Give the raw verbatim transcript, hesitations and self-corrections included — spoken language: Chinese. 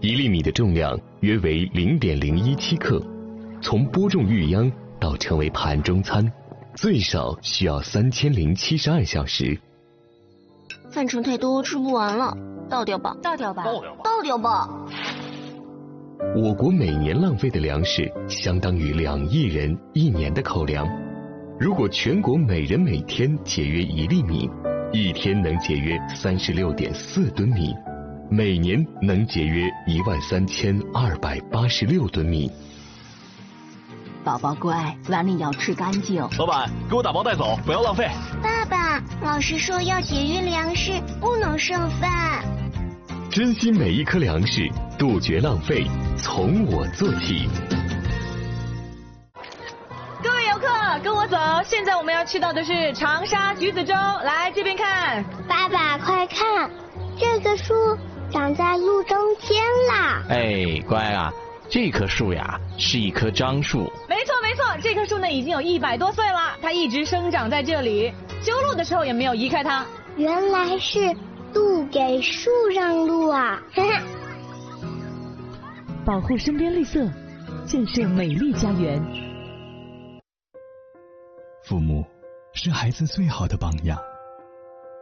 一粒米的重量约为 零点零一七克，从播种育秧到成为盘中餐，最少需要三千零七十二小时。 饭盛太多，吃不完了，倒掉吧， 倒掉吧， 倒掉吧，倒掉吧。 我国每年浪费的粮食相当于两亿人一年的口粮。如果全国每人每天节约一粒米，一天能节约三十六点四吨米，每年能节约一万三千二百八十六吨米。 宝宝乖，碗里要吃干净。 老板，给我打包带走，不要浪费。 爸爸，老师说要节约粮食，不能剩饭。 珍惜每一颗粮食，杜绝浪费，从我做起。 各位游客，跟我走，现在我们要去到的是长沙橘子洲，来这边看。 爸爸，快看，这个树长在路中间啦！ 哎，乖啊，这棵树呀是一棵樟树。 没错没错，这棵树呢已经有一百多岁了，它一直生长在这里，修路的时候也没有移开它。 原来是路给树让路啊！ 保护身边绿色，建设美丽家园。 父母是孩子最好的榜样。